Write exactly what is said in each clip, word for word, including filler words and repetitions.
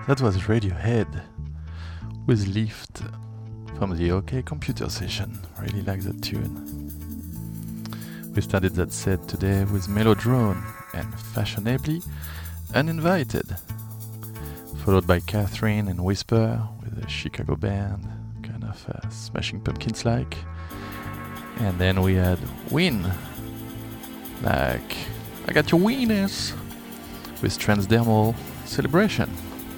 That was Radiohead with Lift from the OK Computer Session. Really like that tune. We started that set today with Melodrone and Fashionably Uninvited, followed by Catherine and Whisper with a Chicago band, kind of uh, Smashing Pumpkins like. And then we had Win, like I Got Your Wieners, with Transdermal Celebration.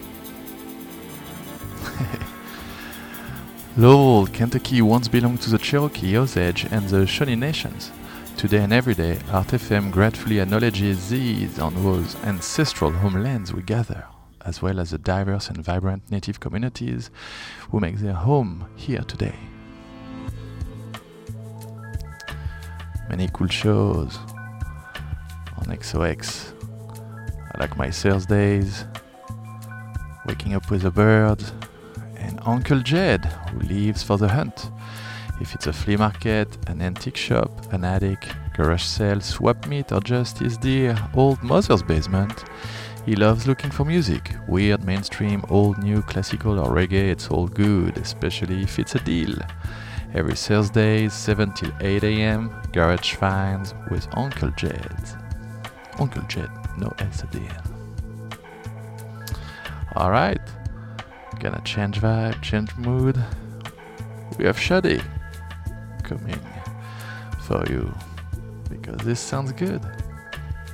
Lowell, Kentucky once belonged to the Cherokee, Osage, and the Shawnee Nations. Today and every day, Art F M gratefully acknowledges these on whose ancestral homelands we gather, as well as the diverse and vibrant native communities who make their home here today. Many cool shows on X O X. I like My Thursdays, Waking Up with a Bird, and Uncle Jed, who leaves for the hunt. If it's a flea market, an antique shop, an attic, garage sale, swap meet, or just his dear old mother's basement, he loves looking for music. Weird, mainstream, old, new, classical, or reggae, it's all good, especially if it's a deal. Every Thursdays, seven till eight a.m., Garage Finds with Uncle Jed. Uncle Jed, no S at the end. Alright, gonna change vibe, change mood. We have Shadi coming for you, because this sounds good.